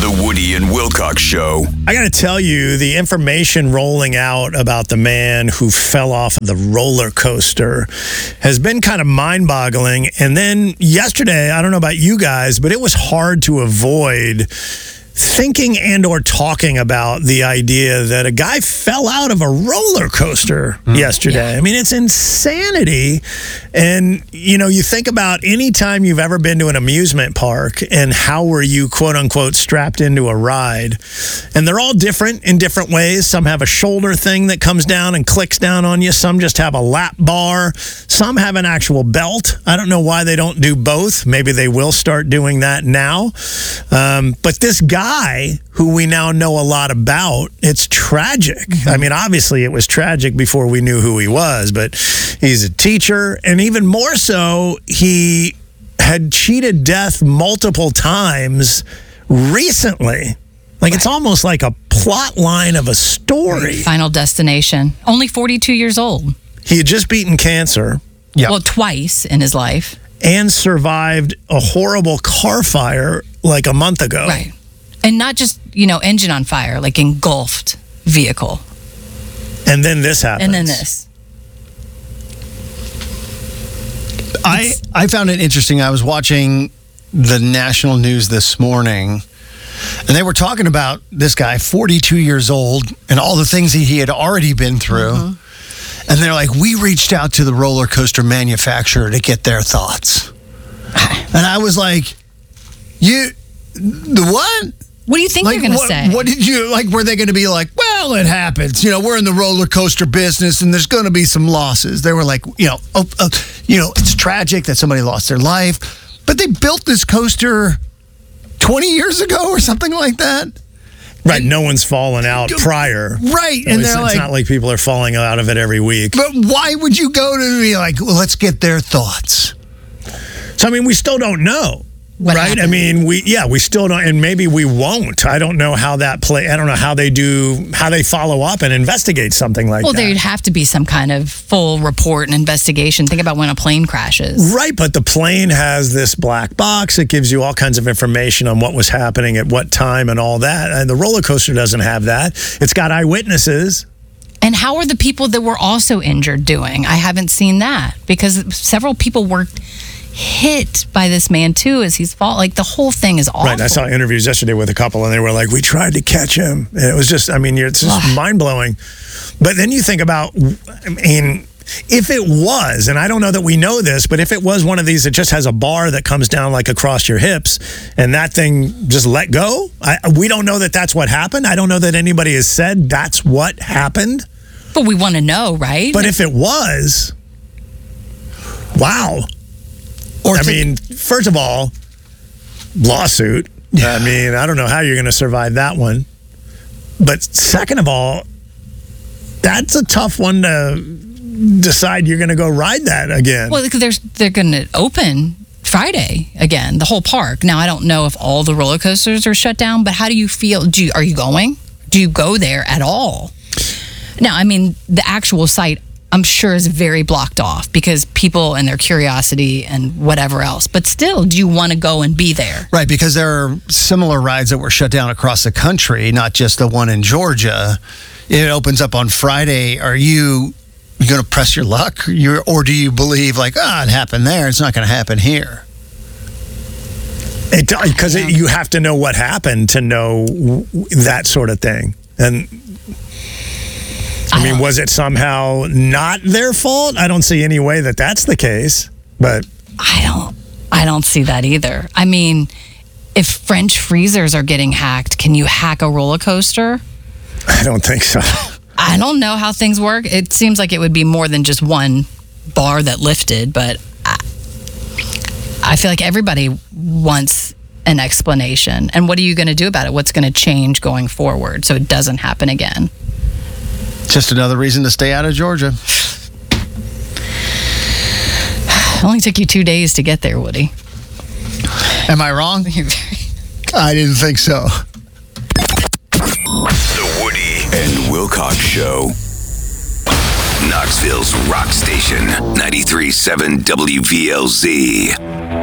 The Woody and Wilcox Show. I got to tell you, the information rolling out about the man who fell off of the roller coaster has been kind of mind-boggling. And then yesterday, I don't know about you guys, but it was hard to avoid thinking and or talking about the idea that a guy fell out of a roller coaster yesterday. I mean, it's insanity. And, you know, you think about any time you've ever been to an amusement park and how were you, quote unquote, strapped into a ride. And they're all different in different ways. Some have a shoulder thing that comes down and clicks down on you. Some just have a lap bar. Some have an actual belt. I don't know why they don't do both. Maybe they will start doing that now. But this guy who we now know a lot about, it's tragic. I mean, obviously it was tragic before we knew who he was, but he's a teacher, and even more so, he had cheated death multiple times recently. Like, it's almost like a plot line of a story. Final Destination. Only 42 years old. He had just beaten cancer. Yep. Well, twice in his life. And survived a horrible car fire like a month ago. Right. And not just, engine on fire, like engulfed vehicle. And then this happens. And then this. I found it interesting. I was watching the national news this morning, and they were talking about this guy, 42 years old, and all the things that he had already been through. Mm-hmm. And they're like, we reached out to the roller coaster manufacturer to get their thoughts. And I was like, the what? What do you think you're going to say? What did you, were they going to be like, well, it happens. We're in the roller coaster business and there's going to be some losses. They were like, it's tragic that somebody lost their life. But they built this coaster 20 years ago or something like that. Right, no one's fallen out prior. Right, and it's not like people are falling out of it every week. But why would you go to be like, well, let's get their thoughts? So, I mean, we still don't know. What right? happened? I mean, we still don't, and maybe we won't. I don't know how that I don't know how they follow up and investigate something like that. Well, there'd have to be some kind of full report and investigation. Think about when a plane crashes. Right, but the plane has this black box. It gives you all kinds of information on what was happening at what time and all that. And the roller coaster doesn't have that. It's got eyewitnesses. And how are the people that were also injured doing? I haven't seen that because several people were hit by this man too as he's fallen. Like, the whole thing is awful. Right. I saw interviews yesterday with a couple and they were like, we tried to catch him. And it was just, it's just mind-blowing. But then you think about, if it was, and I don't know that we know this, but if it was one of these that just has a bar that comes down like across your hips and that thing just let go, we don't know that that's what happened. I don't know that anybody has said that's what happened. But we want to know, right? But if it was, wow. First of all, lawsuit. Yeah. I don't know how you're going to survive that one. But second of all, that's a tough one to decide you're going to go ride that again. Well, they're going to open Friday again, the whole park. Now, I don't know if all the roller coasters are shut down, but how do you feel? Are you going? Do you go there at all? Now, the actual site, I'm sure, is very blocked off because people and their curiosity and whatever else. But still, do you want to go and be there? Right, because there are similar rides that were shut down across the country, not just the one in Georgia. It opens up on Friday. Are you going to press your luck? Or do you believe, it happened there, it's not going to happen here? Because you have to know what happened to know that sort of thing. And was it somehow not their fault? I don't see any way that that's the case, but I don't see that either. If French freezers are getting hacked, can you hack a roller coaster? I don't think so. I don't know how things work. It seems like it would be more than just one bar that lifted, but I feel like everybody wants an explanation. And what are you going to do about it? What's going to change going forward so it doesn't happen again? Just another reason to stay out of Georgia. It only took you 2 days to get there, Woody. Am I wrong? I didn't think so. The Woody and Wilcox Show. Knoxville's rock station, 93.7 WVLZ.